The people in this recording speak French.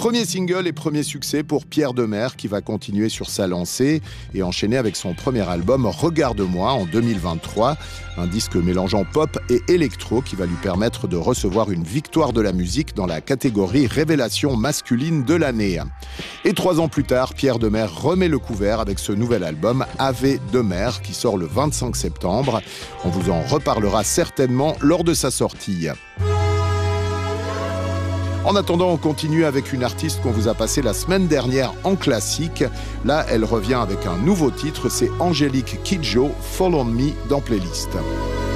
Premier single et premier succès pour Pierre Demers qui va continuer sur sa lancée et enchaîner avec son premier album Regarde-moi en 2023. Un disque mélangeant pop et électro qui va lui permettre de recevoir une victoire de la musique dans la catégorie Révélation masculine de l'année. Et 3 ans plus tard, Pierre Demers remet le couvert avec ce nouvel album Ave Demers qui sort le 25 septembre. On vous en reparlera certainement lors de sa sortie. En attendant, on continue avec une artiste qu'on vous a passée la semaine dernière en classique. Là, elle revient avec un nouveau titre, c'est Angélique Kidjo, Fall on Me dans Playlist.